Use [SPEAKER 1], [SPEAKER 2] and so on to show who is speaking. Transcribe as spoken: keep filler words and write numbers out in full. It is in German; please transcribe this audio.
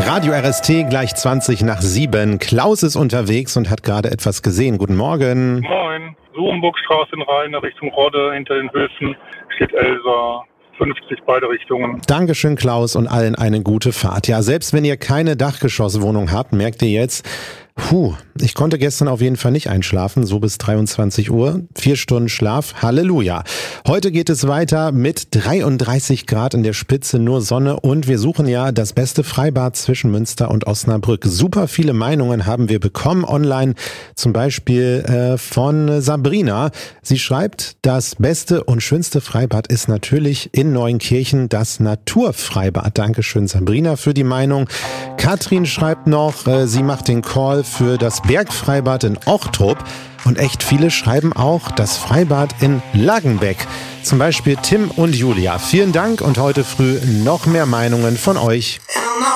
[SPEAKER 1] Radio R S T gleich zwanzig nach sieben. Klaus ist unterwegs und hat gerade etwas gesehen. Guten Morgen.
[SPEAKER 2] Moin. Surenburgstraße in Rhein, Richtung Rodde, hinter den Höfen steht Elsa. fünfzig beide Richtungen.
[SPEAKER 1] Dankeschön, Klaus, und allen eine gute Fahrt. Ja, selbst wenn ihr keine Dachgeschosswohnung habt, merkt ihr jetzt, puh, ich konnte gestern auf jeden Fall nicht einschlafen, so bis dreiundzwanzig Uhr. Vier Stunden Schlaf, Halleluja. Heute geht es weiter mit dreiunddreißig Grad in der Spitze, nur Sonne, und wir suchen ja das beste Freibad zwischen Münster und Osnabrück. Super viele Meinungen haben wir bekommen online, zum Beispiel äh, von Sabrina. Sie schreibt, das beste und schönste Freibad ist natürlich in Neuenkirchen das Naturfreibad. Dankeschön, Sabrina, für die Meinung. Katrin schreibt noch, äh, sie macht den Call für das Bergfreibad in Ochtrup, und echt viele schreiben auch das Freibad in Lagenbeck. Zum Beispiel Tim und Julia. Vielen Dank und heute früh noch mehr Meinungen von euch.